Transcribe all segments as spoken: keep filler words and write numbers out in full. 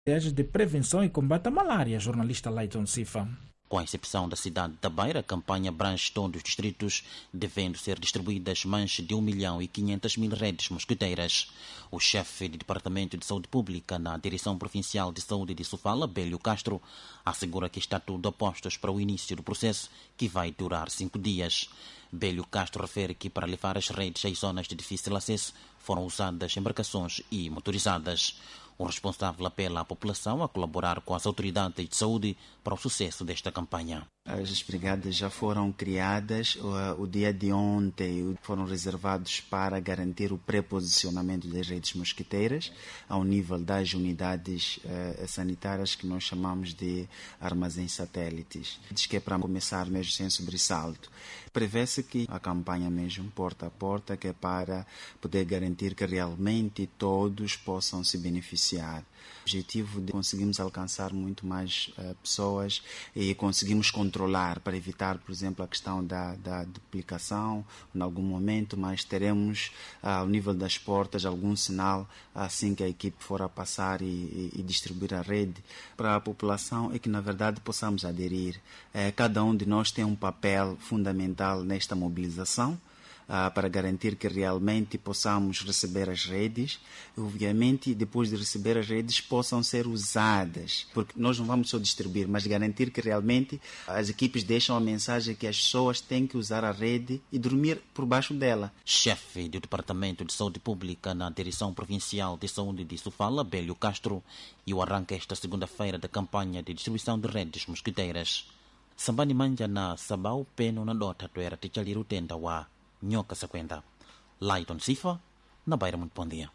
de prevenção e combate à malária, jornalista Leiton Sifa. Com a exceção da cidade da Beira, a campanha abrange todos os distritos, devendo ser distribuídas mais de um milhão e quinhentas mil redes mosquiteiras. O chefe do Departamento de Saúde Pública na Direção Provincial de Saúde de Sofala, Bélio Castro, assegura que está tudo a postos para o início do processo, que vai durar cinco dias. Bélio Castro refere que para levar as redes às zonas de difícil acesso foram usadas embarcações e motorizadas. O responsável apela à população a colaborar com as autoridades de saúde para o sucesso desta campanha. As brigadas já foram criadas, o dia de ontem foram reservados para garantir o pré-posicionamento das redes mosquiteiras ao nível das unidades eh, sanitárias que nós chamamos de armazéns satélites. Diz que é para começar mesmo sem sobressalto. Prevê-se que a campanha mesmo porta a porta, que é para poder garantir que realmente todos possam se beneficiar. O objetivo de conseguirmos alcançar muito mais uh, pessoas e conseguimos controlar para evitar, por exemplo, a questão da, da duplicação em algum momento, mas teremos uh, ao nível das portas algum sinal assim que a equipe for a passar e, e, e distribuir a rede para a população e que na verdade possamos aderir. Uh, cada um de nós tem um papel fundamental nesta mobilização, Uh, para garantir que realmente possamos receber as redes e, obviamente, depois de receber as redes, possam ser usadas. Porque nós não vamos só distribuir, mas garantir que realmente as equipes deixam a mensagem que as pessoas têm que usar a rede e dormir por baixo dela. Chefe do Departamento de Saúde Pública na Direção Provincial de Saúde de Sofala, Bélio Castro, e o arranque esta segunda-feira da campanha de distribuição de redes mosquiteiras. Sambani manja na sabau peno na dota tuera tichaliru tenda wa Nhoca Sequenda. Leiton Sifa, na Beira. Muito bom dia.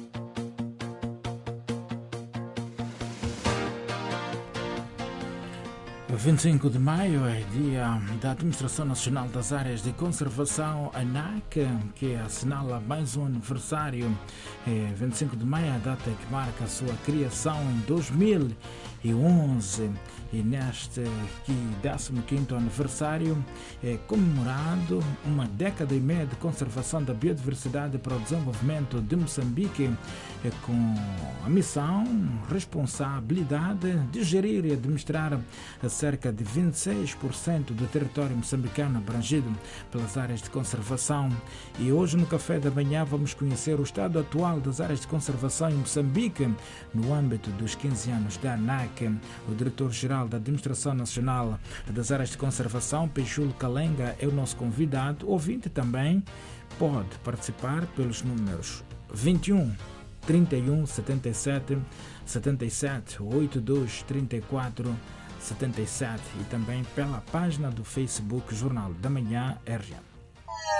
vinte e cinco de maio é dia da Administração Nacional das Áreas de Conservação, ANAC, que assinala mais um aniversário. É, vinte e cinco de maio é a data que marca a sua criação em dois mil e onze. E neste décimo quinto aniversário é comemorado uma década e meia de conservação da biodiversidade para o desenvolvimento de Moçambique, é, com a missão, responsabilidade de gerir e administrar cerca de vinte e seis por cento do território moçambicano abrangido pelas áreas de conservação. E hoje no café da manhã vamos conhecer o estado atual das áreas de conservação em Moçambique no âmbito dos quinze anos da ANAC. O diretor-geral da Administração Nacional das Áreas de Conservação, Peixulo Calenga, é o nosso convidado. O ouvinte também pode participar pelos números vinte e um, trinta e um, setenta e sete, setenta e sete, oitenta e dois, trinta e quatro, setenta e sete e também pela página do Facebook Jornal da Manhã R M.